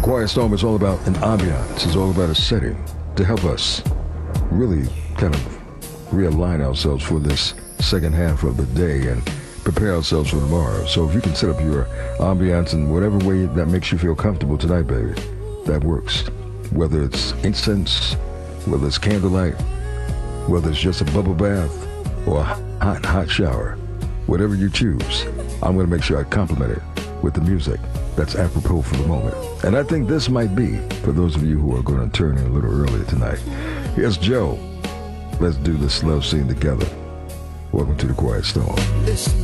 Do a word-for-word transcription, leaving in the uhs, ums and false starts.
Quiet Storm is all about an ambiance. It's all about a setting to help us really kind of realign ourselves for this second half of the day and prepare ourselves for tomorrow. So if you can set up your ambiance in whatever way that makes you feel comfortable tonight, baby, that works. Whether it's incense, whether it's candlelight, whether it's just a bubble bath or a hot, hot shower, whatever you choose, I'm going to make sure I compliment it with the music that's apropos for the moment. And I think this might be for those of you who are going to turn in a little earlier tonight. Here's Joe. Let's do this love scene together. Welcome to the Quiet Storm.